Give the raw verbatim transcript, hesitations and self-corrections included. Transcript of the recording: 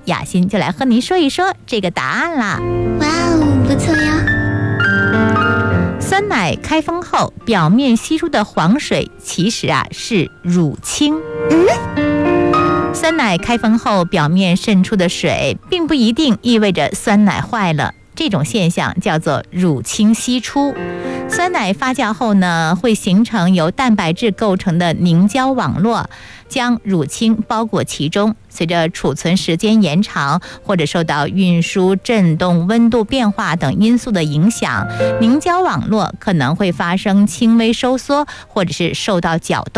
雅欣就来和您说一说这个答案啦。 哇哦，不错哟。 酸奶开封后表面析出的黄水其实啊是乳清。嗯，酸奶开封后表面渗出的水并不一定意味着酸奶坏了，这种现象叫做乳清析出。酸奶发酵后呢，会形成由蛋白质构成的凝胶网络，将乳清包裹其中。随着储存时间延长，或者受到运输、振动、温度变化等因素的影响，凝胶网络可能会发生轻微收缩，或者是受到搅动。